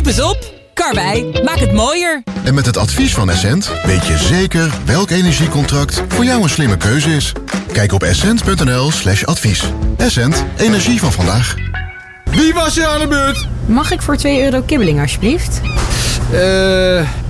Kop is op. Karwei, maak het mooier. En met het advies van Essent weet je zeker welk energiecontract voor jou een slimme keuze is. Kijk op essent.nl/advies. Essent, energie van vandaag. Wie was er aan de beurt? Mag ik voor €2 kibbeling alsjeblieft?